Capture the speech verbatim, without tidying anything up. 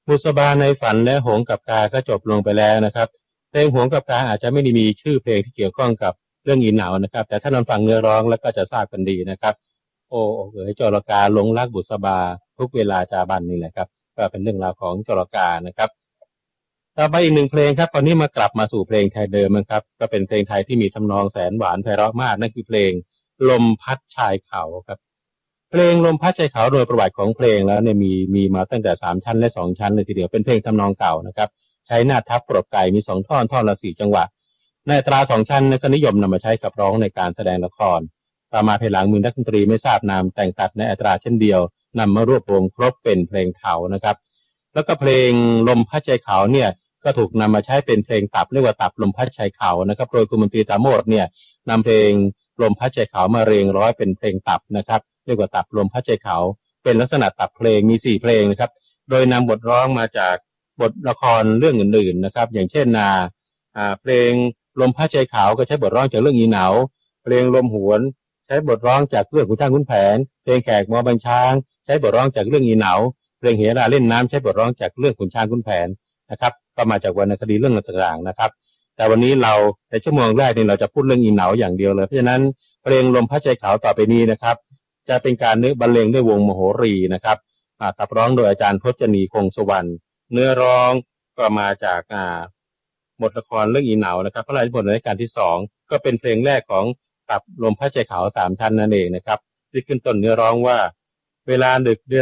บุษบาในฝันและหงส์กับกาก็จบลงไปแล้วนะครับเพลงหงส์กับกาอาจจะไม่ได้มีชื่อเพลงที่เกี่ยวข้องกับเรื่องอีเหนานะครับแต่ถ้านำฟังเนื้อร้องแล้วก็จะทราบกันดีนะครับโอ้เอ๋ยจรกาหลงรักบุษบาทุกเวลาจาบันนี่แหละครับก็เป็นเรื่องราวของจรกานะครับต่อไปอีกหนึ่งเพลงครับตอนนี้มากลับมาสู่เพลงไทยเดิมนะครับก็เป็นเพลงไทยที่มีทำนองแสนหวานไพเราะมากนั่นคือเพลงลมพัดชายเขาครับเพลงลมพัดชายเขาโดยประวัติของเพลงแล้วเนี่ยมีมีมาตั้งแต่สามชั้นและสองชั้นเลยทีเดียวเป็นเพลงทำนองเก่านะครับใช้หน้าทับกรบไก่มีสองท่อนท่อนละสี่จังหวะในอัตราสองชั้นก็นิยมนำมาใช้กับร้องในการแสดงละครต่อมาภายหลังมือนักดนตรีไม่ทราบนามแต่งตัดในอัตราเช่นเดียวนำมารวบรวมครบเป็นเพลงเถานะครับแล้วก็เพลงลมพัดชายเขาเนี่ยก็ถูกนำมาใช้เป็นเพลงตับเรียกว่าตับลมพัดชายเขานะครับโดยคุณมนตรีตาโมดเนี่ยนำเพลงลมพัดชายเขามาเรียงร้อยเป็นเพลงตับนะครับเรียกว่าตับลมพัดชายเขาเป็นลักษณะตับเพลงมีสี่เพลงนะครับโดยนำบทร้องมาจากบทละครเรื่องอื่นๆนะครับอย่างเช่นนาอ่าเพลงลมพัดชายเขาก็ใช้บทร้องจากเรื่องอีเหนาเพลงลมหวนใช้บทร้องจากเรื่องขุนช้างขุนแผนเพลงแขกมอบัญชางใช้บทร้องจากเรื่องอีเหนาเพลงเหราเล่นน้ำใช้บทร้องจากเรื่องขุนช้างขุนแผนนะครับก็มาจากวรรณคดีเรื่องต่างๆนะครับแต่วันนี้เราในชั่วโมงแรกนี่เราจะพูดเรื่องอีเหนาอย่างเดียวเลยเพราะฉะนั้นเพลงลมพัดชายเขาต่อไปนี้นะครับจะเป็นการเนื้อบรรเลงด้วยวงมโหรีนะครับขับร้องโดยอาจารย์พจนีคงสุวรรณเนื้อร้องก็มาจากอ่าบทละครเรื่องอีเหนานะครับพระราชนิพนธ์รัชกาลที่สองก็เป็นเพลงแรกของตับลมพัดชายเขาสามชั้นนั่นเองนะครับที่ขึ้นต้นเนื้อร้องว่าเวลาดึกเดือน